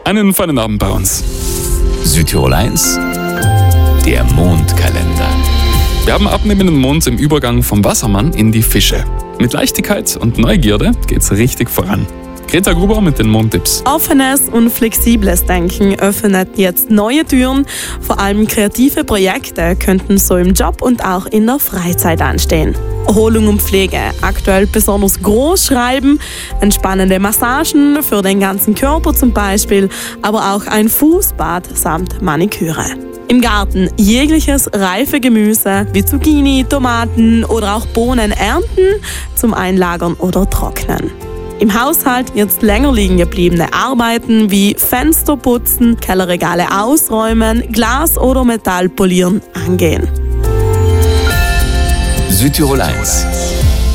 Einen feinen Abend bei uns. Südtirol 1, der Mondkalender. Wir haben abnehmenden Mond im Übergang vom Wassermann in die Fische. Mit Leichtigkeit und Neugierde geht's richtig voran. Greta Gruber mit den Mondtipps. Offenes und flexibles Denken öffnet jetzt neue Türen. Vor allem kreative Projekte könnten so im Job und auch in der Freizeit anstehen. Erholung und Pflege, aktuell besonders groß schreiben, entspannende Massagen für den ganzen Körper zum Beispiel, aber auch ein Fußbad samt Maniküre. Im Garten jegliches reife Gemüse wie Zucchini, Tomaten oder auch Bohnen ernten zum Einlagern oder Trocknen. Im Haushalt jetzt länger liegen gebliebene Arbeiten wie Fenster putzen, Kellerregale ausräumen, Glas oder Metall polieren angehen. Südtirol 1,